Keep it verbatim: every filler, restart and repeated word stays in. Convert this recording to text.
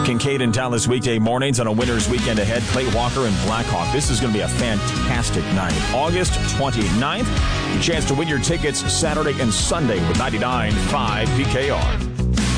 Kincaid and Dallas weekday mornings on a winter's weekend ahead. Clay Walker and Blackhawk. This is going to be a fantastic night. August twenty-ninth. Your chance to win your tickets Saturday and Sunday with ninety-nine point five P K R.